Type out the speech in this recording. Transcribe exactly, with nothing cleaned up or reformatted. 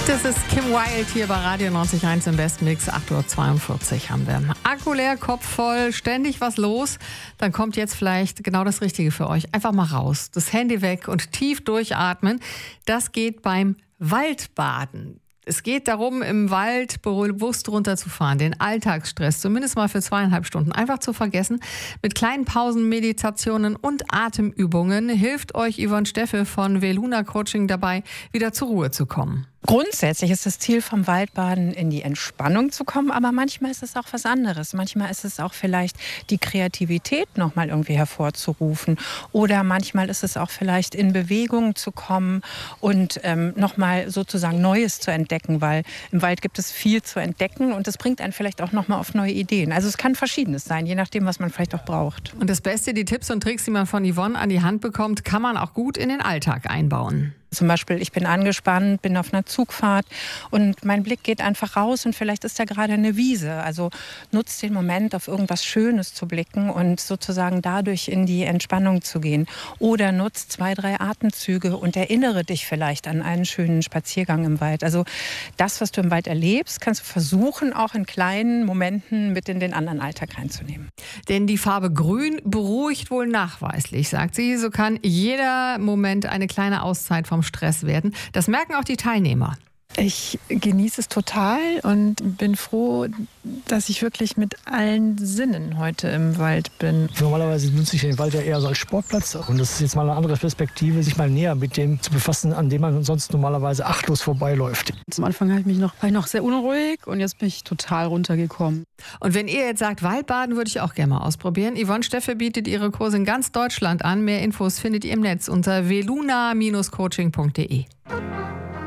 Das ist Kim Wilde hier bei Radio neunzig Komma eins im Bestmix. acht Uhr zweiundvierzig haben wir. Akku leer, Kopf voll, ständig was los. Dann kommt jetzt vielleicht genau das Richtige für euch. Einfach mal raus, das Handy weg und tief durchatmen. Das geht beim Waldbaden. Es geht darum, im Wald bewusst runterzufahren, den Alltagsstress zumindest mal für zweieinhalb Stunden einfach zu vergessen. Mit kleinen Pausen, Meditationen und Atemübungen hilft euch Yvonne Steffe von Veluna Coaching dabei, wieder zur Ruhe zu kommen. Grundsätzlich ist das Ziel vom Waldbaden, in die Entspannung zu kommen, aber manchmal ist es auch was anderes. Manchmal ist es auch vielleicht die Kreativität noch mal irgendwie hervorzurufen oder manchmal ist es auch vielleicht in Bewegung zu kommen und ähm, noch mal sozusagen Neues zu entdecken, weil im Wald gibt es viel zu entdecken und das bringt einen vielleicht auch noch mal auf neue Ideen. Also es kann Verschiedenes sein, je nachdem, was man vielleicht auch braucht. Und das Beste, die Tipps und Tricks, die man von Yvonne an die Hand bekommt, kann man auch gut in den Alltag einbauen. Zum Beispiel, ich bin angespannt, bin auf einer Zugfahrt und mein Blick geht einfach raus und vielleicht ist da gerade eine Wiese. Also nutzt den Moment, auf irgendwas Schönes zu blicken und sozusagen dadurch in die Entspannung zu gehen. Oder nutzt zwei, drei Atemzüge und erinnere dich vielleicht an einen schönen Spaziergang im Wald. Also das, was du im Wald erlebst, kannst du versuchen, auch in kleinen Momenten mit in den anderen Alltag reinzunehmen. Denn die Farbe Grün beruhigt wohl nachweislich, sagt sie. So kann jeder Moment eine kleine Auszeit vom Stress werden. Das merken auch die Teilnehmer. Ich genieße es total und bin froh, dass ich wirklich mit allen Sinnen heute im Wald bin. Normalerweise nutze ich den Wald ja eher so als Sportplatz. Und das ist jetzt mal eine andere Perspektive, sich mal näher mit dem zu befassen, an dem man sonst normalerweise achtlos vorbeiläuft. Zum Anfang habe ich mich noch, war ich noch sehr unruhig und jetzt bin ich total runtergekommen. Und wenn ihr jetzt sagt, Waldbaden würde ich auch gerne mal ausprobieren. Yvonne Steffe bietet ihre Kurse in ganz Deutschland an. Mehr Infos findet ihr im Netz unter veluna Bindestrich coaching punkt de.